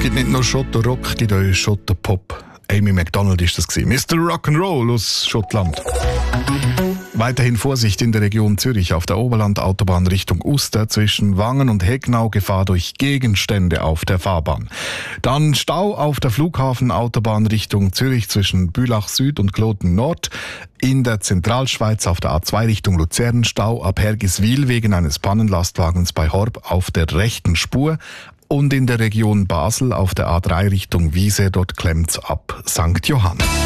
gibt nicht nur Schotterrock, gibt auch Schotterpop. Amy MacDonald ist das gewesen. Mr. Rock'n'Roll aus Schottland. Weiterhin Vorsicht in der Region Zürich auf der Oberland-Autobahn Richtung Uster zwischen Wangen und Hegnau, Gefahr durch Gegenstände auf der Fahrbahn. Dann Stau auf der Flughafenautobahn Richtung Zürich zwischen Bülach Süd und Kloten Nord. In der Zentralschweiz auf der A2 Richtung Luzern Stau ab Hergiswil wegen eines Pannenlastwagens bei Horb auf der rechten Spur. Und in der Region Basel auf der A3 Richtung Wiese, dort klemmt's ab St. Johann.